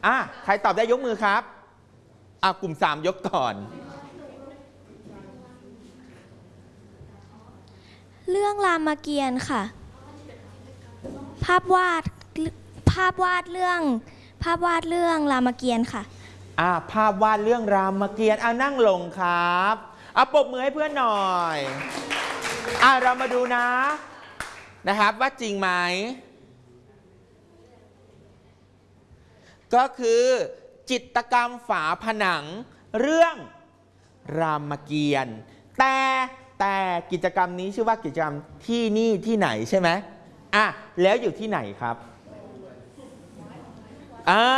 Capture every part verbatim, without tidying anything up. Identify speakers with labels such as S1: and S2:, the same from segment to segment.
S1: อ่ะใครตอบได้ยกมือครับอ่ะกลุ่มสามยกก่อน
S2: เรื่องรามเกียรติ์ค่ะภาพวาดภาพวาดเรื่องภาพวาดเรื่องรามเกียรติ์ค่ะ
S1: อ่ะภาพวาดเรื่องรามเกียรติ์อ่ะนั่งลงครับอ่ะปรบมือให้เพื่อนหน่อยอ่ะเรามาดูนะนะครับว่าจริงไหมก็คือจิตรกรรมฝาผนังเรื่องรามเกียรติ์แต่แต่กิจกรรมนี้ชื่อว่ากิจกรรมที่นี่ที่ไหนใช่ไหมอ่ะแล้วอยู่ที่ไหนครับอ่า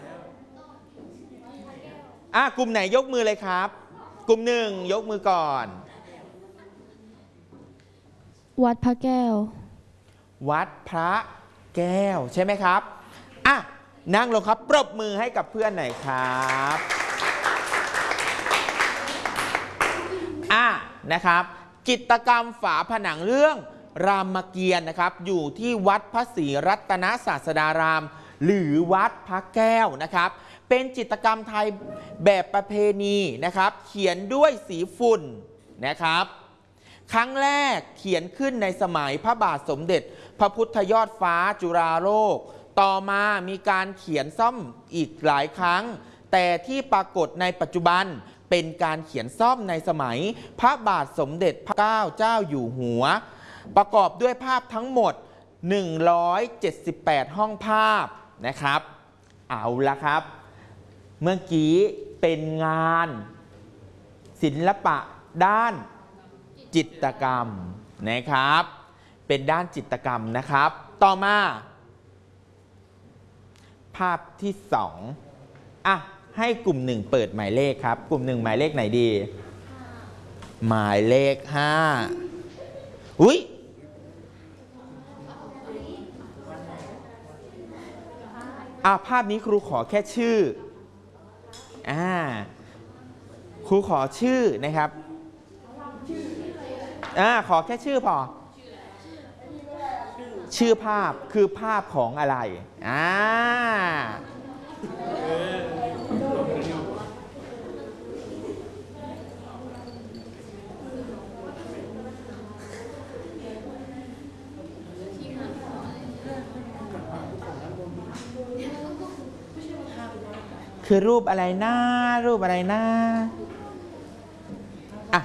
S1: อ่ะกลุ่มไหนยกมือเลยครับกลุ่มหนึ่งยกมือก่อน
S2: วัดพระแก้ว
S1: วัดพระแก้วใช่ไหมครับอ่ะนั่งลงครับปรบมือให้กับเพื่อนหน่อยครับอ่ะนะครับจิตรกรรมฝาผนังเรื่องรามเกียรติ์นะครับอยู่ที่วัดพระศรีรัตนศาสดารามหรือวัดพระแก้วนะครับเป็นจิตรกรรมไทยแบบประเพณีนะครับเขียนด้วยสีฝุ่นนะครับครั้งแรกเขียนขึ้นในสมัยพระบาทสมเด็จพระพุทธยอดฟ้าจุฬาโลกต่อมามีการเขียนซ่อมอีกหลายครั้งแต่ที่ปรากฏในปัจจุบันเป็นการเขียนซ่อมในสมัยพระบาทสมเด็จพระเจ้าเจ้าอยู่หัวประกอบด้วยภาพทั้งหมดหนึ่งร้อยเจ็ดสิบแปดห้องภาพนะครับเอาละครับเมื่อกี้เป็นงานศิลปะด้านจิตรกรรมนะครับเป็นด้านจิตรกรรมนะครับต่อมาภาพที่สองอ่ะให้กลุ่มหนึ่งเปิดหมายเลขครับกลุ่มหนึ่งหมายเลขไหนดีหมายเลขห้าอุ้ยอ่ะภาพนี้ครูขอแค่ชื่ออ่าครูขอชื่อนะครับอ่าขอแค่ชื่อพอชื่อภาพคือภาพของอะไรอ่าคือรูปอะไรนะรูปอะไรนะอ่ะ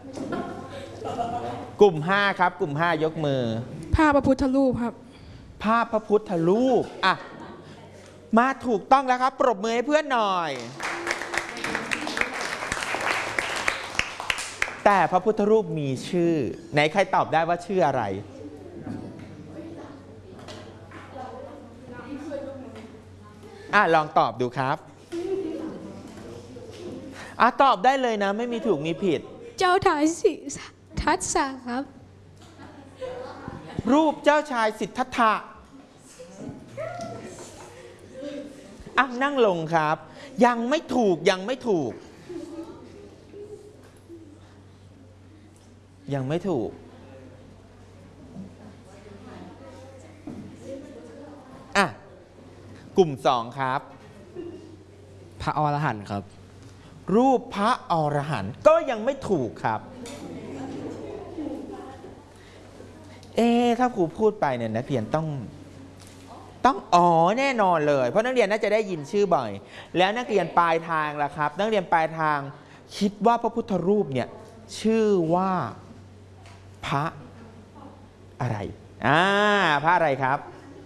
S1: กลุ่มห้าครับกลุ่มห้ายกมือ
S3: ภาพพระพุทธรูปครับ
S1: ภาพพระพุทธรูปอ่ะมาถูกต้องแล้วครับปรบมือให้เพื่อนหน่อยแต่พระพุทธรูปมีชื่อไหนใครตอบได้ว่าชื่ออะไรอ่ะลองตอบดูครับอ่ะตอบได้เลยนะไม่มีถูกมีผิด
S3: เจ้าชายสิทธัตถะครับ
S1: รูปเจ้าชายสิทธัตถะอ่ะนั่งลงครับยังไม่ถูกยังไม่ถูกยังไม่ถูกอ่ะกลุ่มสองครับ
S4: พระอรหันต์ครับ
S1: รูปพระอรหันต์ก็ยังไม่ถูกครับเอ๊ะถ้าครูพูดไปเนี่ยนักเรียนต้องต้องอ๋อแน่นอนเลยเพราะนักเรียนน่าจะได้ยินชื่อบ่อยแล้วนักเรียนปลายทางล่ะครับนักเรียนปลายทางคิดว่าพระพุทธรูปเนี่ยชื่อว่าพระอะไรอ่าพระอะไรครับ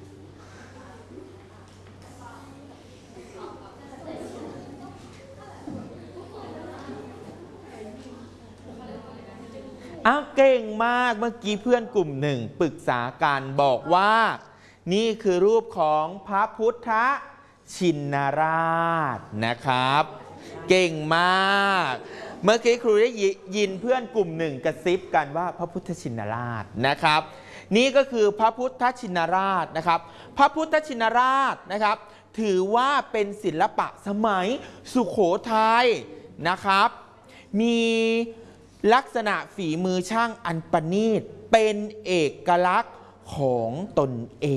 S1: อ้าวเก่งมากเมื่อกี้เพื่อนกลุ่มหนึ่งปรึกษากันบอกว่านี่คือรูปของพระพุทธชินราชนะครับเก่งมากเมื่อกี้ครูได้ยินเพื่อนกลุ่มหนึ่งกระซิบกันว่าพระพุทธชินราชนะครับนี่ก็คือพระพุทธชินราชนะครับพระพุทธชินราชนะครับถือว่าเป็นศิลปะสมัยสุโขทัยนะครับมีลักษณะฝีมือช่างอันประณีตเป็นเอกลักษณ์ของตนเอง